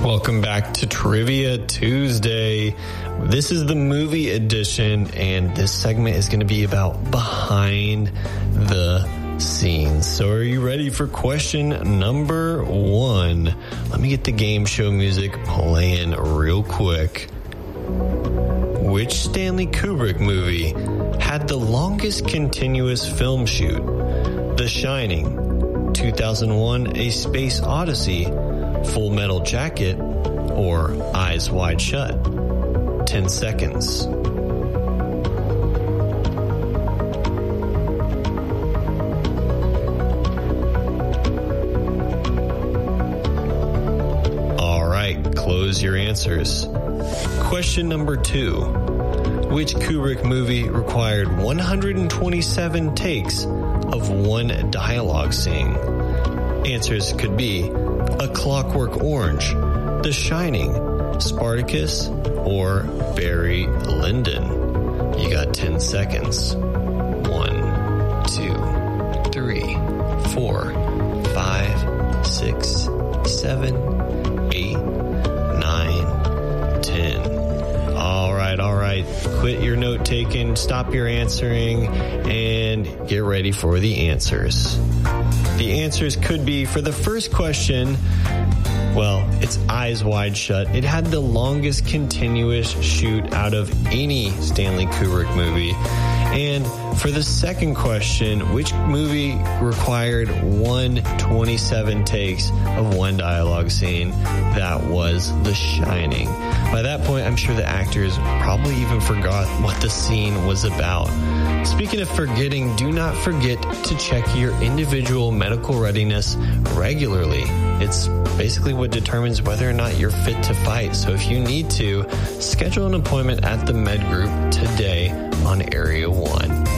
Welcome back to Trivia Tuesday. This is the movie edition, and this segment is going to be about behind the scenes. So are you ready for question number 1? Let me get the game show music playing real quick. Which Stanley Kubrick movie had the longest continuous film shoot? The Shining, 2001: A Space Odyssey, Full Metal Jacket, or Eyes Wide Shut? 10 seconds. All right, close your answers. Question number 2. Which Kubrick movie required 127 takes of one dialogue scene? Answers could be A Clockwork Orange, The Shining, Spartacus, or Barry Lyndon. You got 10 seconds. 1, 2, 3, 4, 5, 6, 7, 8, 9, 10. All right. Quit your note taking, stop your answering, and get ready for the answers. The answers could be, for the first question, well, it's Eyes Wide Shut. It had the longest continuous shoot out of any Stanley Kubrick movie. And for the second question, which movie required 127 takes of one dialogue scene? That was The Shining. By that point, I'm sure the actors probably even forgot what the scene was about. Speaking of forgetting, do not forget to check your individual medical readiness regularly. It's basically what determines whether or not you're fit to fight. So if you need to, schedule an appointment at the Med Group today on Area 1.